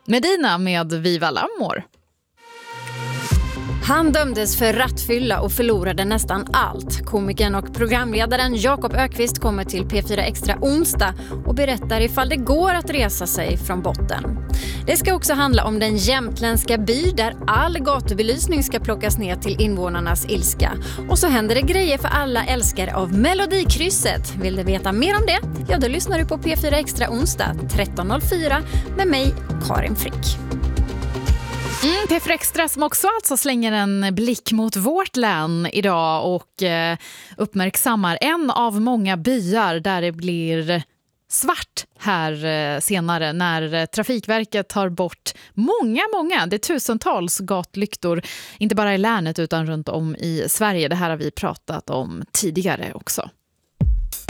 Medina med Viva Lammor. Han dömdes för rattfylla och förlorade nästan allt. Komikern och programledaren Jakob Ökvist kommer till P4 Extra onsdag och berättar ifall det går att resa sig från botten. Det ska också handla om den jämtländska by där all gatubelysning ska plockas ner till invånarnas ilska. Och så händer det grejer för alla älskare av Melodikrysset. Vill du veta mer om det? Ja, då lyssnar du på P4 Extra onsdag 13.04 med mig, Karin Frick. P4 Extra som också alltså slänger en blick mot vårt län idag och uppmärksammar en av många byar där det blir svart här senare när Trafikverket tar bort det är tusentals gatlyktor, inte bara i länet utan runt om i Sverige. Det här har vi pratat om tidigare också.